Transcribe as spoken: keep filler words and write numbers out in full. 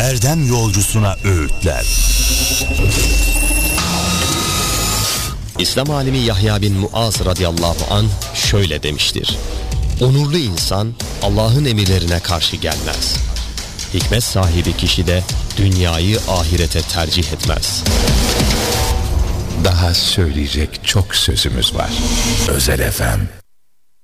erdem yolcusuna öğütler. İslam alimi Yahya bin Muaz radıyallahu anh şöyle demiştir: onurlu insan Allah'ın emirlerine karşı gelmez. Hikmet sahibi kişi de dünyayı ahirete tercih etmez. Daha söyleyecek çok sözümüz var. Özel F M.